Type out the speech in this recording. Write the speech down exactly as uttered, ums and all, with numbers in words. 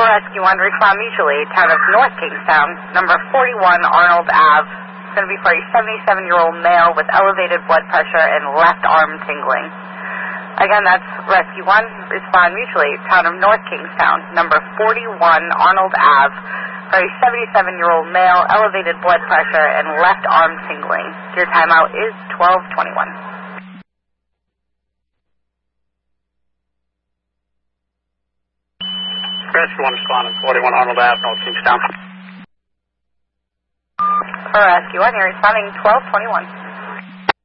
Rescue one, respond mutually, town of North Kingstown, number forty-one Arnold Avenue. It's going to be for a seventy-seven-year-old male with elevated blood pressure and left arm tingling. Again, that's Rescue one, respond mutually, town of North Kingstown, number forty-one Arnold Avenue, for a seventy-seven-year-old male, elevated blood pressure and left arm tingling. Your timeout is twelve twenty-one. Rescue one responding, forty-one Arnold Avenue, North Kingstown. For Rescue one, you're responding twelve twenty-one.